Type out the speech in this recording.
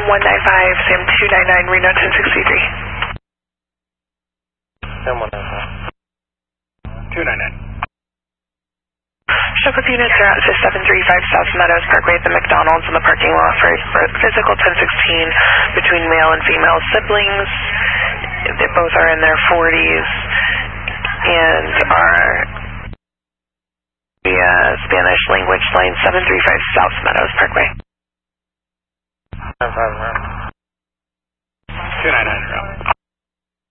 Sam 195, Sam 299, Reno 1063. Sam 195. 299. Show up units are at 735 South Meadows Parkway at the McDonald's in the parking lot for physical 1016 between male and female siblings. They both are in their 40s and are Spanish language line 735 South Meadows Parkway. 299.